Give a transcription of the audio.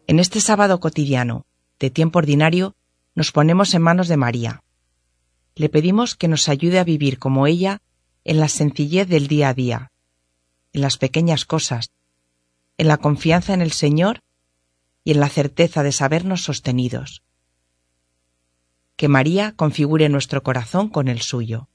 En este sábado cotidiano, de tiempo ordinario, nos ponemos en manos de María. Le pedimos que nos ayude a vivir como ella en la sencillez del día a día, en las pequeñas cosas, en la confianza en el Señor y en la certeza de sabernos sostenidos. Que María configure nuestro corazón con el suyo.